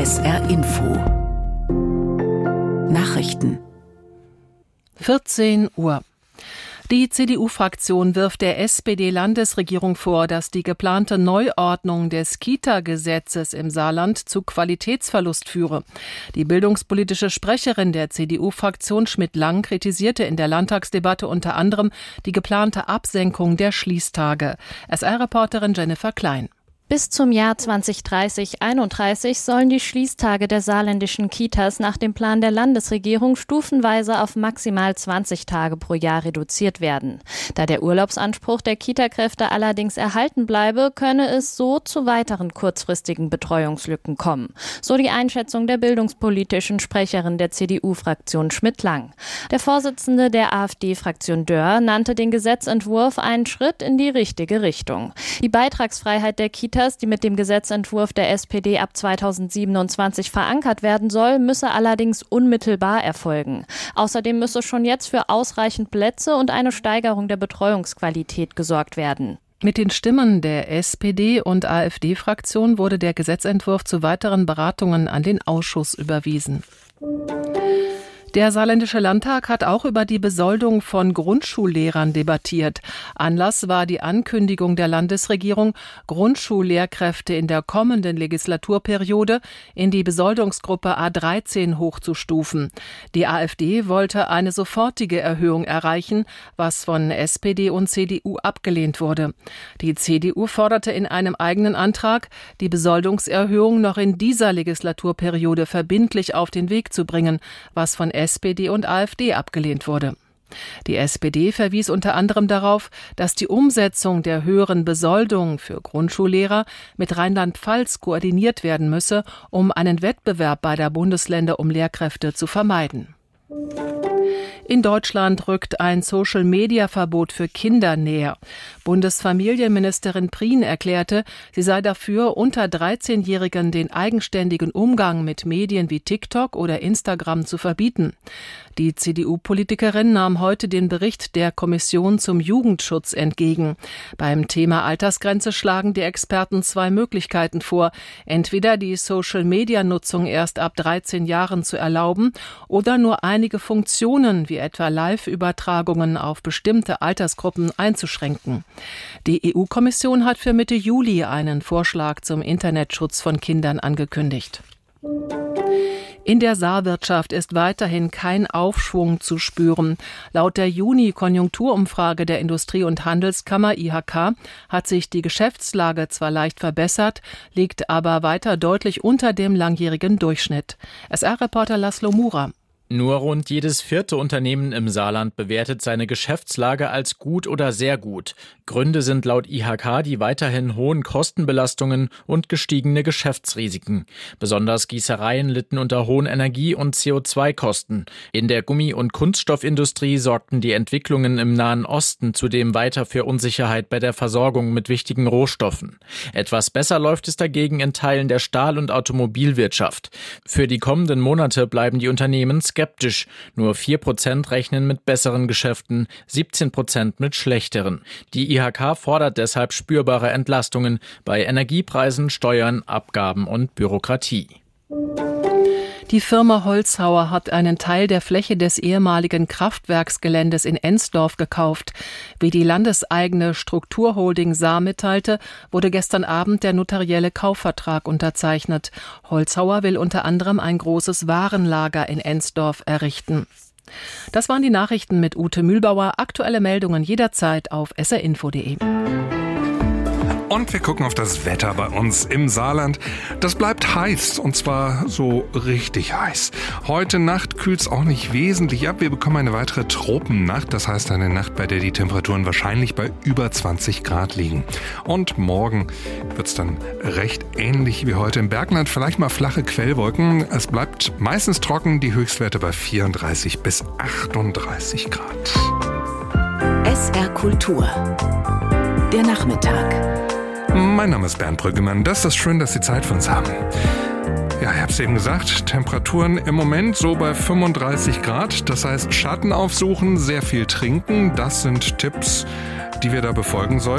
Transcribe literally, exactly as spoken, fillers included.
S R Info Nachrichten vierzehn Uhr. Die C D U-Fraktion wirft der S P D-Landesregierung vor, dass die geplante Neuordnung des Kita-Gesetzes im Saarland zu Qualitätsverlust führe. Die bildungspolitische Sprecherin der C D U-Fraktion Schmidt-Lang kritisierte in der Landtagsdebatte unter anderem die geplante Absenkung der Schließtage. S R-Reporterin Jennifer Klein. Bis zum Jahr zwanzig dreißig einunddreißig sollen die Schließtage der saarländischen Kitas nach dem Plan der Landesregierung stufenweise auf maximal zwanzig Tage pro Jahr reduziert werden. Da der Urlaubsanspruch der Kitakräfte allerdings erhalten bleibe, könne es so zu weiteren kurzfristigen Betreuungslücken kommen. So die Einschätzung der bildungspolitischen Sprecherin der C D U-Fraktion Schmidt-Lang. Der Vorsitzende der A f D-Fraktion Dörr nannte den Gesetzentwurf einen Schritt in die richtige Richtung. Die Beitragsfreiheit der Kita, die mit dem Gesetzentwurf der S P D ab zweitausendsiebenundzwanzig verankert werden soll, müsse allerdings unmittelbar erfolgen. Außerdem müsse schon jetzt für ausreichend Plätze und eine Steigerung der Betreuungsqualität gesorgt werden. Mit den Stimmen der S P D- und A f D-Fraktion wurde der Gesetzentwurf zu weiteren Beratungen an den Ausschuss überwiesen. Der Saarländische Landtag hat auch über die Besoldung von Grundschullehrern debattiert. Anlass war die Ankündigung der Landesregierung, Grundschullehrkräfte in der kommenden Legislaturperiode in die Besoldungsgruppe A dreizehn hochzustufen. Die A f D wollte eine sofortige Erhöhung erreichen, was von S P D und C D U abgelehnt wurde. Die C D U forderte in einem eigenen Antrag, die Besoldungserhöhung noch in dieser Legislaturperiode verbindlich auf den Weg zu bringen, was von S P D und A f D abgelehnt wurde. Die S P D verwies unter anderem darauf, dass die Umsetzung der höheren Besoldung für Grundschullehrer mit Rheinland-Pfalz koordiniert werden müsse, um einen Wettbewerb beider Bundesländer um Lehrkräfte zu vermeiden. In Deutschland rückt ein Social-Media-Verbot für Kinder näher. Bundesfamilienministerin Prien erklärte, sie sei dafür, unter dreizehnjährigen den eigenständigen Umgang mit Medien wie TikTok oder Instagram zu verbieten. Die C D U-Politikerin nahm heute den Bericht der Kommission zum Jugendschutz entgegen. Beim Thema Altersgrenze schlagen die Experten zwei Möglichkeiten vor. Entweder die Social-Media-Nutzung erst ab dreizehn Jahren zu erlauben oder nur einige Funktionen wie etwa Live-Übertragungen auf bestimmte Altersgruppen einzuschränken. Die E U-Kommission hat für Mitte Juli einen Vorschlag zum Internetschutz von Kindern angekündigt. In der Saarwirtschaft ist weiterhin kein Aufschwung zu spüren. Laut der Juni-Konjunkturumfrage der Industrie- und Handelskammer I H K hat sich die Geschäftslage zwar leicht verbessert, liegt aber weiter deutlich unter dem langjährigen Durchschnitt. S R-Reporter Laszlo Mura. Nur rund jedes vierte Unternehmen im Saarland bewertet seine Geschäftslage als gut oder sehr gut. Gründe sind laut I H K die weiterhin hohen Kostenbelastungen und gestiegene Geschäftsrisiken. Besonders Gießereien litten unter hohen Energie- und C O zwei Kosten. In der Gummi- und Kunststoffindustrie sorgten die Entwicklungen im Nahen Osten zudem weiter für Unsicherheit bei der Versorgung mit wichtigen Rohstoffen. Etwas besser läuft es dagegen in Teilen der Stahl- und Automobilwirtschaft. Für die kommenden Monate bleiben die Unternehmen skeptisch. Nur vier Prozent rechnen mit besseren Geschäften, siebzehn Prozent mit schlechteren. Die I H K fordert deshalb spürbare Entlastungen bei Energiepreisen, Steuern, Abgaben und Bürokratie. Die Firma Holzhauer hat einen Teil der Fläche des ehemaligen Kraftwerksgeländes in Ensdorf gekauft. Wie die landeseigene Strukturholding Saar mitteilte, wurde gestern Abend der notarielle Kaufvertrag unterzeichnet. Holzhauer will unter anderem ein großes Warenlager in Ensdorf errichten. Das waren die Nachrichten mit Ute Mühlbauer. Aktuelle Meldungen jederzeit auf s r info punkt d e. Und wir gucken auf das Wetter bei uns im Saarland. Das bleibt heiß, und zwar so richtig heiß. Heute Nacht kühlt es auch nicht wesentlich ab. Wir bekommen eine weitere Tropennacht. Das heißt eine Nacht, bei der die Temperaturen wahrscheinlich bei über zwanzig Grad liegen. Und morgen wird es dann recht ähnlich wie heute im Bergland. Vielleicht mal flache Quellwolken. Es bleibt meistens trocken, die Höchstwerte bei vierunddreißig bis achtunddreißig Grad. S R Kultur. Der Nachmittag. Mein Name ist Bernd Brüggemann. Das ist schön, dass Sie Zeit für uns haben. Ja, ich habe es eben gesagt, Temperaturen im Moment so bei fünfunddreißig Grad. Das heißt, Schatten aufsuchen, sehr viel trinken. Das sind Tipps, die wir da befolgen sollten.